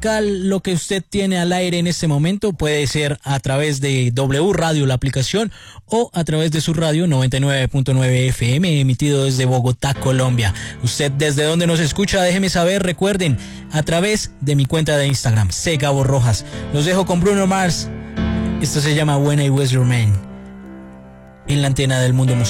musical lo que usted tiene al aire en este momento. Puede ser a través de W Radio, la aplicación, o a través de su radio 99.9 FM, emitido desde Bogotá, Colombia. Usted desde dónde nos escucha, déjeme saber. Recuerden, a través de mi cuenta de Instagram, Gabo Rojas. Los dejo con Bruno Mars. Esto se llama When I Was Your Man, en la antena del mundo musical.